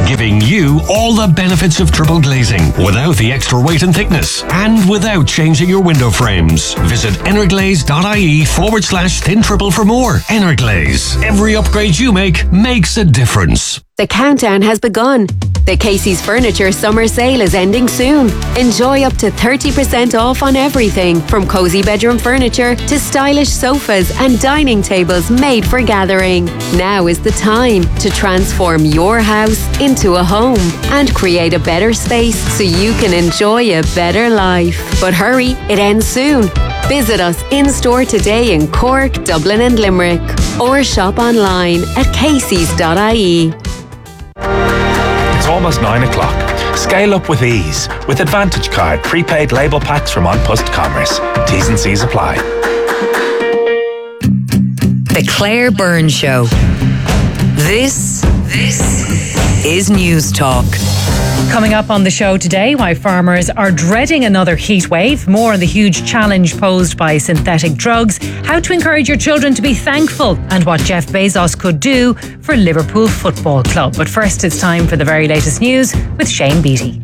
giving you all the benefits of triple glazing without the extra weight and thickness and without changing your window frames. Visit energlaze.ie/thin triple for more. Energlaze. Every upgrade you make makes a difference. The countdown has begun. The Casey's Furniture Summer Sale is ending soon. Enjoy up to 30% off on everything from cosy bedroom furniture to stylish sofas and dining tables made for gathering. Now is the time to transform your house into a home and create a better space so you can enjoy a better life. But hurry, it ends soon. Visit us in-store today in Cork, Dublin and Limerick, or shop online at caseys.ie. It's almost 9 o'clock. Scale up with ease with Advantage Card prepaid label packs from An Post Commerce. T's and C's apply. The Claire Byrne Show. This is News Talk. Coming up on the show today, why farmers are dreading another heat wave, more on the huge challenge posed by synthetic drugs, how to encourage your children to be thankful, and what Jeff Bezos could do for Liverpool Football Club. But first, it's time for the very latest news with Shane Beattie.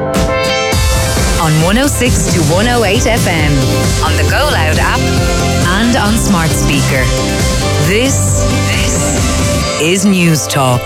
On 106 to 108 FM, on the Go Loud app, and on smart speaker. This is News Talk.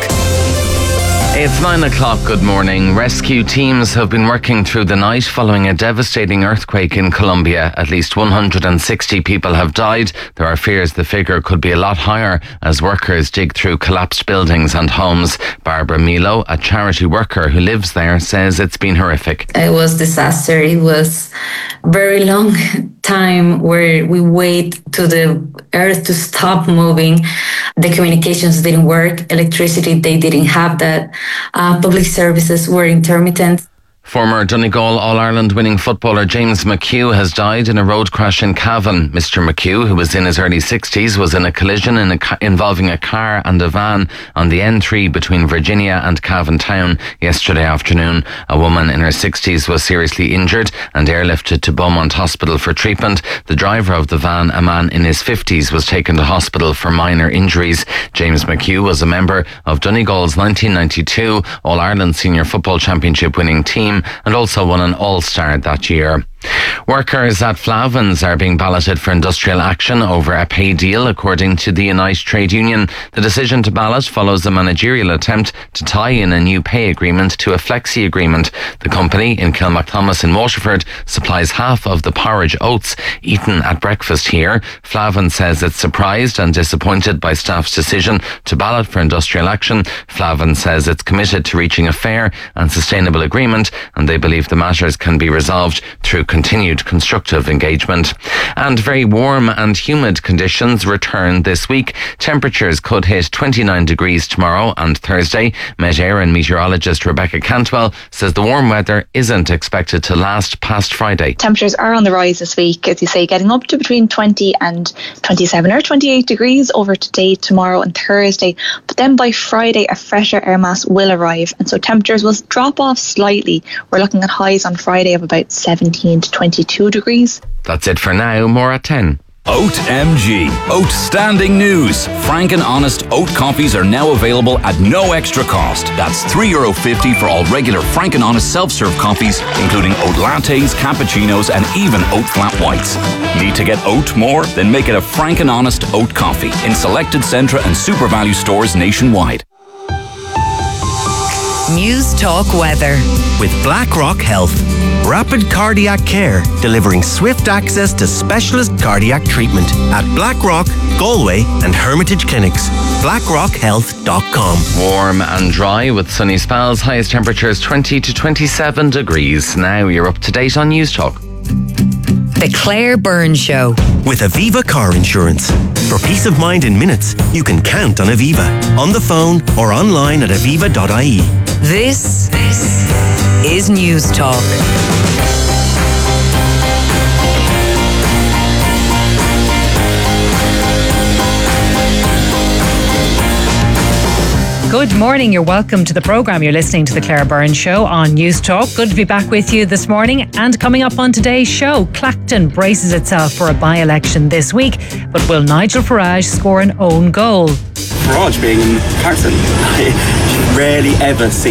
It's 9 o'clock. Good morning. Rescue teams have been working through the night following a devastating earthquake in Colombia. At least 160 people have died. There are fears the figure could be a lot higher as workers dig through collapsed buildings and homes. Barbara Milo, a charity worker who lives there, says it's been horrific. It was disaster. It was very long time where we wait to the earth to stop moving. The communications didn't work. Electricity, they didn't have that. Public services were intermittent. Former Donegal All-Ireland winning footballer James McHugh has died in a road crash in Cavan. Mr McHugh, who was in his early 60s, was in a collision involving a car and a van on the N3 between Virginia and Cavan town yesterday afternoon. A woman in her 60s was seriously injured and airlifted to Beaumont Hospital for treatment. The driver of the van, a man in his 50s, was taken to hospital for minor injuries. James McHugh was a member of Donegal's 1992 All-Ireland Senior Football Championship winning team and also won an All-Star that year. Workers at Flavins are being balloted for industrial action over a pay deal, according to the Unite trade union. The decision to ballot follows a managerial attempt to tie in a new pay agreement to a flexi agreement. The company in Kilmacthomas in Waterford supplies half of the porridge oats eaten at breakfast here. Flavin says it's surprised and disappointed by staff's decision to ballot for industrial action. Flavin says it's committed to reaching a fair and sustainable agreement, and they believe the matters can be resolved through continued constructive engagement. And very warm and humid conditions return this week. Temperatures could hit 29 degrees tomorrow and Thursday. Met Éireann meteorologist Rebecca Cantwell says the warm weather isn't expected to last past Friday. Temperatures are on the rise this week, as you say, getting up to between 20 and 27 or 28 degrees over today, tomorrow and Thursday. But then by Friday, a fresher air mass will arrive, and so temperatures will drop off slightly. We're looking at highs on Friday of about 17 to 22 degrees. That's it for now. More at 10. Oat MG. Outstanding news. Frank and Honest oat coffees are now available at no extra cost. That's €3.50 for all regular Frank and Honest self-serve coffees, including oat lattes, cappuccinos and even oat flat whites. Need to get oat more? Then make it a Frank and Honest oat coffee in selected Centra and Super Value stores nationwide. News Talk weather. With BlackRock Health. Rapid cardiac care, delivering swift access to specialist cardiac treatment at BlackRock, Galway and Hermitage Clinics. BlackRockHealth.com. Warm and dry with sunny spells. Highest temperatures 20 to 27 degrees. Now you're up to date on News Talk. The Claire Byrne Show. With Aviva Car Insurance. For peace of mind in minutes, you can count on Aviva. On the phone or online at aviva.ie. This is News Talk. Good morning, you're welcome to the programme. You're listening to the Claire Byrne Show on News Talk. Good to be back with you this morning. And coming up on today's show, Clacton braces itself for a by-election this week, but will Nigel Farage score an own goal? Farage being in Clacton, I rarely ever see